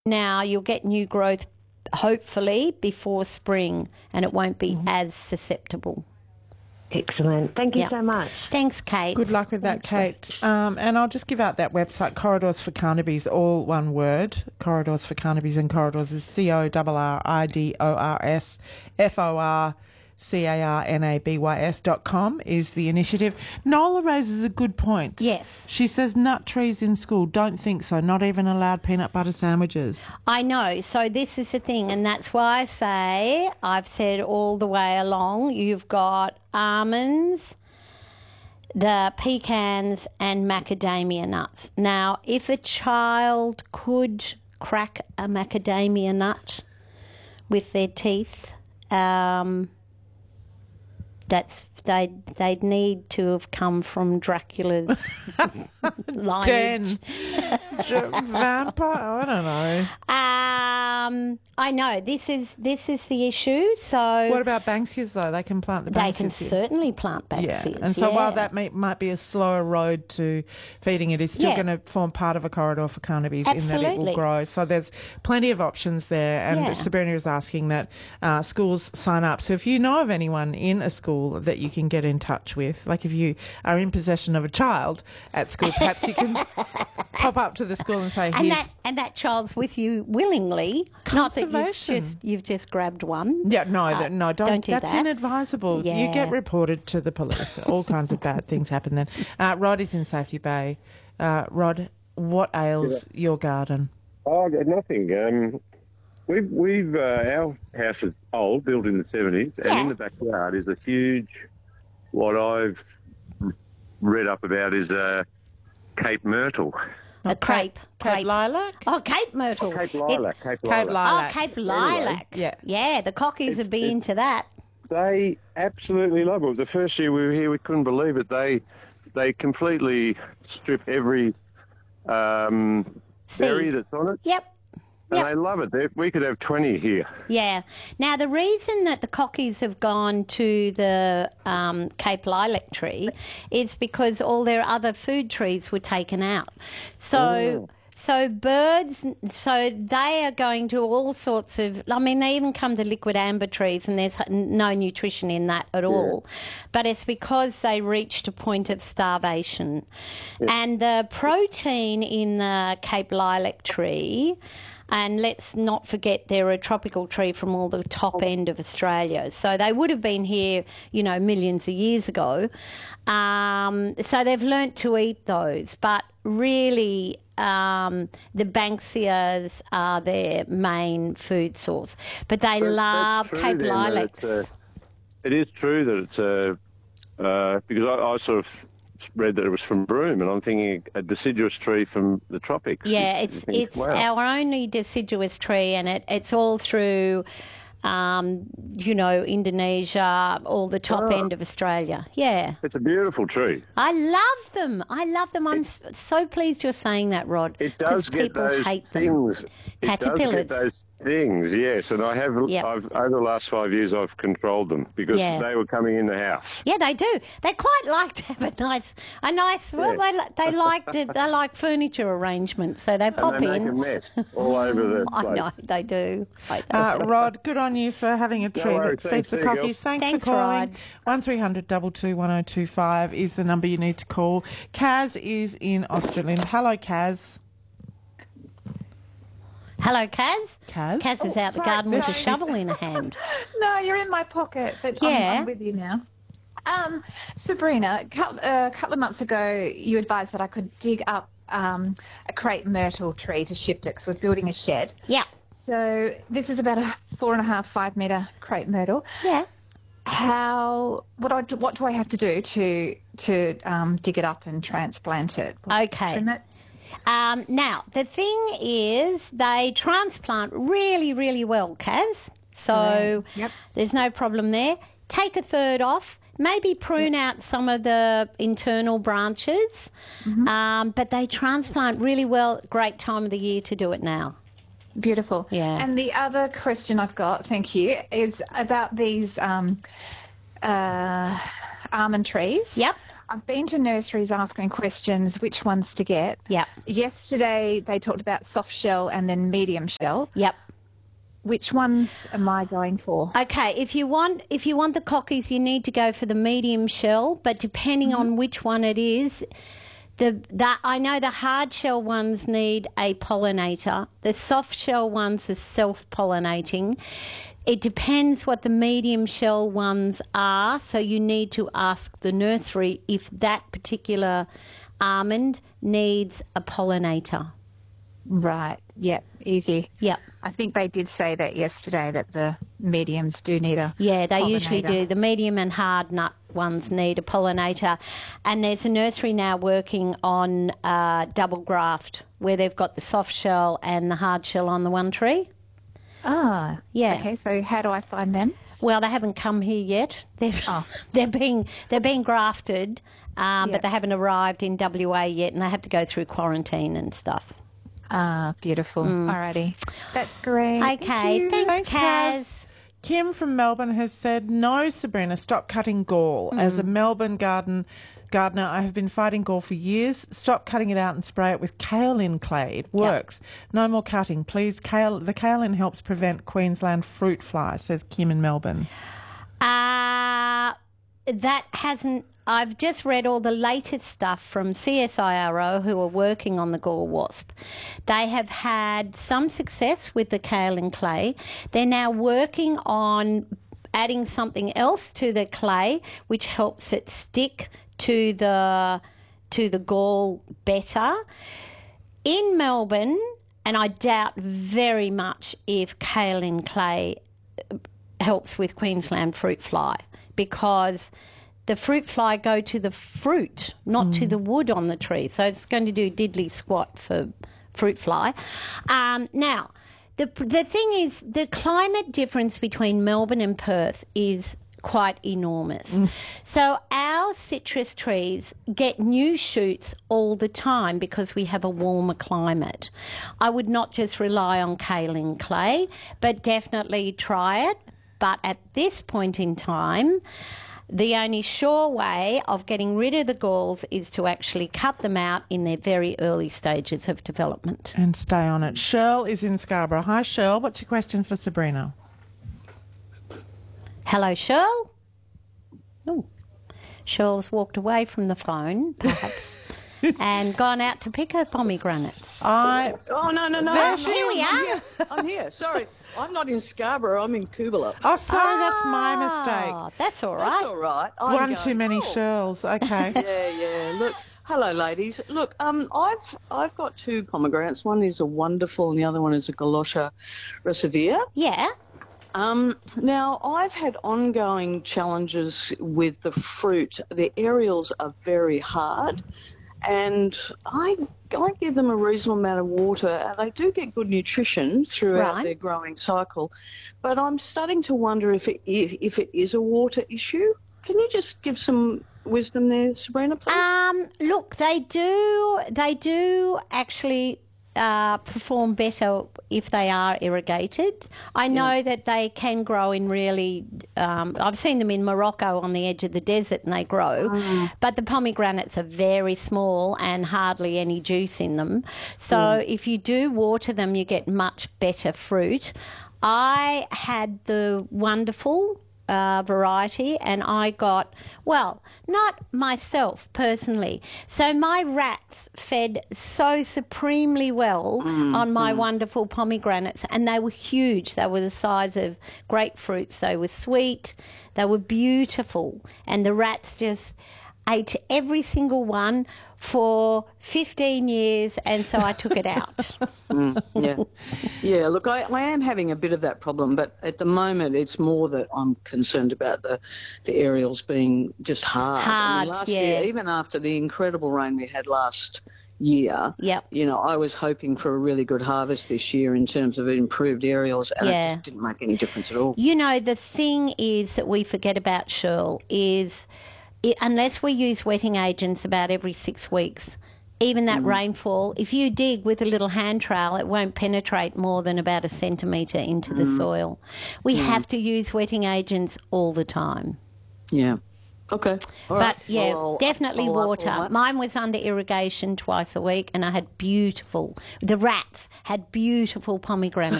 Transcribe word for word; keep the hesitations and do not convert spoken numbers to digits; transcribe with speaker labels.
Speaker 1: now you'll get new growth hopefully before spring, and it won't be mm-hmm. as susceptible.
Speaker 2: Excellent. Thank you
Speaker 1: yep.
Speaker 2: so much.
Speaker 1: Thanks, Kate.
Speaker 3: Good luck with that, Kate. Um, and I'll just give out that website, Corridors for Carnaby's, all one word, Corridors for Carnaby's, and Corridors is C O R R I D O R S F O R C A R N A B Y S dot com is the initiative. Nola raises a good point.
Speaker 1: Yes.
Speaker 3: She says nut trees in school. Don't think so. Not even allowed peanut butter sandwiches.
Speaker 1: I know. So this is the thing, and that's why I say, I've said all the way along, you've got almonds, the pecans and macadamia nuts. Now, if a child could crack a macadamia nut with their teeth, um... That's they'd they'd need to have come from Dracula's lineage.
Speaker 3: Den. Vampire? I don't know.
Speaker 1: Um, I know this is this is the issue. So
Speaker 3: what about Banksias though? They can plant the Banksias.
Speaker 1: They can certainly plant Banksias.
Speaker 3: Yeah. And so
Speaker 1: yeah.
Speaker 3: while that may, might be a slower road to feeding it, it's still
Speaker 1: yeah.
Speaker 3: going to form part of a corridor for Carnaby's
Speaker 1: Absolutely.
Speaker 3: in that it will grow. So there's plenty of options there. And
Speaker 1: yeah.
Speaker 3: Sabrina is asking that uh, schools sign up. So if you know of anyone in a school that you can get in touch with, like if you are in possession of a child at school, perhaps you can pop up to the school and say,
Speaker 1: and
Speaker 3: Here's
Speaker 1: that and that child's with you willingly, not that you've just you've just grabbed one.
Speaker 3: Yeah, no,
Speaker 1: uh,
Speaker 3: no, don't.
Speaker 1: don't do
Speaker 3: that's
Speaker 1: that.
Speaker 3: inadvisable.
Speaker 1: Yeah.
Speaker 3: You get reported to the police. All kinds of bad things happen then. Uh, Rod is in Safety Bay. Uh, Rod, what ails yeah. your garden?
Speaker 4: Oh, nothing. Um, we've we've uh, our house is old, built in the seventies, and
Speaker 1: yeah.
Speaker 4: in the backyard is a huge. What I've read up about is a Cape Myrtle.
Speaker 1: A crepe.
Speaker 3: Cape,
Speaker 1: Cape
Speaker 3: lilac?
Speaker 1: Oh, Cape Myrtle.
Speaker 4: Oh, Cape lilac.
Speaker 1: It,
Speaker 4: Cape
Speaker 3: Cape
Speaker 4: lilac.
Speaker 3: lilac.
Speaker 1: Oh, Cape lilac.
Speaker 4: Anyway,
Speaker 3: yeah.
Speaker 1: Yeah, the cockies would be
Speaker 4: it's,
Speaker 1: into that.
Speaker 4: They absolutely love it. The first year we were here, we couldn't believe it. They they completely strip every um, berry that's on it.
Speaker 1: Yep.
Speaker 4: And
Speaker 1: Yep.
Speaker 4: they love it. They, we could have twenty here.
Speaker 1: Yeah. Now, the reason that the cockies have gone to the um, Cape lilac tree is because all their other food trees were taken out. So...
Speaker 4: Oh.
Speaker 1: So birds, so they are going to all sorts of, I mean, they even come to liquid amber trees and there's no nutrition in that at all. But it's because they reached a point of starvation. Yeah. And the protein in the Cape lilac tree, and let's not forget they're a tropical tree from all the top end of Australia. So they would have been here, you know, millions of years ago. Um, so they've learnt to eat those. But really, um, the Banksias are their main food source. But they
Speaker 4: But
Speaker 1: love Cape
Speaker 4: then,
Speaker 1: lilacs.
Speaker 4: Uh, it is true that it's a, uh, because I, I sort of read that it was from Broome, and I'm thinking a deciduous tree from the tropics.
Speaker 1: Yeah,
Speaker 4: You
Speaker 1: it's
Speaker 4: think,
Speaker 1: it's
Speaker 4: wow.
Speaker 1: our only deciduous tree, and it, it's all through, um, you know, Indonesia, all the top
Speaker 4: Oh.
Speaker 1: end of Australia. Yeah.
Speaker 4: It's a beautiful tree.
Speaker 1: I love them. I love them. I'm s so pleased you're saying that, Rod.
Speaker 4: It does
Speaker 1: 'cause
Speaker 4: get
Speaker 1: people
Speaker 4: those
Speaker 1: hate
Speaker 4: things.
Speaker 1: them.
Speaker 4: It does
Speaker 1: Caterpillars.
Speaker 4: get those things, yes. And I have,
Speaker 1: Yep.
Speaker 4: I've over the last five years, I've controlled them because
Speaker 1: Yeah.
Speaker 4: they were coming in the house.
Speaker 1: Yeah, they do. They quite like to have a nice, a nice. Well,
Speaker 4: Yeah.
Speaker 1: they li- they like to, they like furniture arrangement, so they pop
Speaker 4: And they
Speaker 1: in.
Speaker 4: make a mess all over the
Speaker 1: I
Speaker 4: place.
Speaker 1: know they do. I
Speaker 3: Uh, Rod, good on you for having a tree
Speaker 4: worries.
Speaker 3: that
Speaker 4: Thanks,
Speaker 3: feeds the
Speaker 4: there you go.
Speaker 3: cockies. Thanks,
Speaker 1: Thanks,
Speaker 3: for calling.
Speaker 1: Rod.
Speaker 3: one three hundred two two one oh two five is the number you need to call. Kaz is in Australind. Hello, Kaz.
Speaker 1: Hello, Kaz.
Speaker 3: Kaz?
Speaker 1: Kaz is
Speaker 5: Oh,
Speaker 1: out the
Speaker 5: sorry,
Speaker 1: garden with a
Speaker 5: sorry.
Speaker 1: shovel in her hand.
Speaker 5: No, you're in my pocket, but
Speaker 1: Yeah.
Speaker 5: I'm, I'm with you now. Um, Sabrina, a couple, uh, a couple of months ago, you advised that I could dig up um, a crepe myrtle tree to shift it because we're building a shed.
Speaker 1: Yeah.
Speaker 5: So this is about a four and a half, five metre crepe myrtle.
Speaker 1: Yeah.
Speaker 5: How? What? I, what do I have to do to to um, dig it up and transplant it?
Speaker 1: Okay.
Speaker 5: Trim it?
Speaker 1: Um, now, the thing is they transplant really, really well, Kaz. So
Speaker 5: Yep.
Speaker 1: there's no problem there. Take a third off. Maybe prune out some of the internal branches.
Speaker 5: Mm-hmm.
Speaker 1: Um, but they transplant really well. Great time of the year to do it now.
Speaker 5: Beautiful.
Speaker 1: Yeah.
Speaker 5: And the other question I've got, thank you, is about these um, uh, almond trees.
Speaker 1: Yep.
Speaker 5: I've been to nurseries asking questions, which ones to get.
Speaker 1: Yep.
Speaker 5: Yesterday they talked about soft shell and then medium shell.
Speaker 1: Yep.
Speaker 5: Which ones am I going for?
Speaker 1: Okay, if you want if you want the cockies, you need to go for the medium shell, but depending on which one it is, the that I know the hard shell ones need a pollinator. The soft shell ones are self-pollinating. It depends what the medium shell ones are, so you need to ask the nursery if that particular almond needs a pollinator.
Speaker 5: Right. Yep. Easy.
Speaker 1: Yep.
Speaker 5: I think they did say that yesterday, that the mediums do need a
Speaker 1: Yeah, they usually
Speaker 5: pollinator.
Speaker 1: do. The medium and hard nut ones need a pollinator. And there's a nursery now working on uh, double graft where they've got the soft shell and the hard shell on the one tree.
Speaker 5: Ah.
Speaker 1: Yeah.
Speaker 5: Okay. So how do I find them?
Speaker 1: Well, they haven't come here yet. They're,
Speaker 5: Oh.
Speaker 1: they're being they're being grafted, um,
Speaker 5: Yeah.
Speaker 1: but they haven't arrived in W A yet, and they have to go through quarantine and stuff.
Speaker 5: Ah, beautiful. Alrighty. That's great. Thank
Speaker 1: Okay,
Speaker 5: you.
Speaker 1: thanks,
Speaker 3: Thanks,
Speaker 1: Kaz.
Speaker 3: Kaz. Kim from Melbourne has said, no, Sabrina, stop cutting gall. As a Melbourne garden gardener, I have been fighting gall for years. Stop cutting it out and spray it with kaolin clay. It works. No more cutting, please. Kale, the kaolin helps prevent Queensland fruit fly, says Kim in Melbourne.
Speaker 1: Uh, that hasn't. I've just read all the latest stuff from C S I R O, who are working on the gall wasp. They have had some success with the kaolin clay. They're now working on adding something else to the clay, which helps it stick to the to the gall better. In Melbourne, and I doubt very much if kaolin clay helps with Queensland fruit fly, because the fruit fly go to the fruit, not mm. to the wood on the tree. So it's going to do diddly squat for fruit fly. Um, now, the the thing is, the climate difference between Melbourne and Perth is quite enormous. Mm. So our citrus trees get new shoots all the time because we have a warmer climate. I would not just rely on kaolin clay, but definitely try it. But at this point in time, the only sure way of getting rid of the galls is to actually cut them out in their very early stages of development.
Speaker 3: And stay on it. Shirl is in Scarborough. Hi, Shirl. What's your question for Sabrina?
Speaker 1: Hello, Shirl. Oh, Shirl's walked away from the phone, perhaps, and gone out to pick her pomegranates.
Speaker 3: I.
Speaker 6: Oh, no, no, no.
Speaker 3: There
Speaker 6: I'm
Speaker 3: she
Speaker 1: Here
Speaker 6: not.
Speaker 1: we
Speaker 6: I'm
Speaker 1: are.
Speaker 6: here. I'm here. Sorry. I'm not in Scarborough. I'm in Coolbellup.
Speaker 3: Oh, sorry, that's my mistake.
Speaker 1: Oh, that's all
Speaker 6: That's
Speaker 1: right.
Speaker 6: all right. I'm
Speaker 3: One
Speaker 6: going,
Speaker 3: too many
Speaker 6: oh.
Speaker 3: Shirls. Okay.
Speaker 6: Yeah, yeah. Look, hello, ladies. Look, um, I've I've got two pomegranates. One is a wonderful, and the other one is a Galosha Reservoir.
Speaker 1: Yeah.
Speaker 6: Um, now, I've had ongoing challenges with the fruit. The aerials are very hard, and I, I give them a reasonable amount of water, and they do get good nutrition throughout
Speaker 1: Right.
Speaker 6: their growing cycle. But I'm starting to wonder if it, if, if it is a water issue. Can you just give some wisdom there, Sabrina, please?
Speaker 1: Um, look, they do. They do actually uh, perform better if they are irrigated. I know yeah. that they can grow in really. Um, I've seen them in Morocco on the edge of the desert, and they grow. Mm. But the pomegranates are very small and hardly any juice in them. So mm. if you do water them, you get much better fruit. I had the wonderful. Uh, variety, and I got, well, not myself personally. So my rats fed so supremely well mm, on my mm. wonderful pomegranates, and they were huge. They were the size of grapefruits. They were sweet. They were beautiful, and the rats just ate every single one for fifteen years, and so I took it out.
Speaker 6: mm, yeah. Yeah, look, I, I am having a bit of that problem, but at the moment it's more that I'm concerned about the, the aerials being just hard.
Speaker 1: Hard,
Speaker 6: I mean, last
Speaker 1: yeah.
Speaker 6: year, even after the incredible rain we had last year,
Speaker 1: yep.
Speaker 6: you know, I was hoping for a really good harvest this year in terms of improved aerials, and
Speaker 1: yeah.
Speaker 6: it just didn't make any difference at all.
Speaker 1: You know, the thing is that we forget about, Shirl, is... It, unless we use wetting agents about every six weeks, even that mm. rainfall, if you dig with a little hand trowel, it won't penetrate more than about a centimetre into mm. the soil. We mm. have to use wetting agents all the time.
Speaker 6: Yeah. Okay. All
Speaker 1: But
Speaker 6: right.
Speaker 1: yeah,
Speaker 6: Well, I'll-
Speaker 1: definitely
Speaker 6: I'll- I'll-
Speaker 1: water.
Speaker 6: I'll-
Speaker 1: Mine was under irrigation twice a week, and I had beautiful. The rats had beautiful pomegranate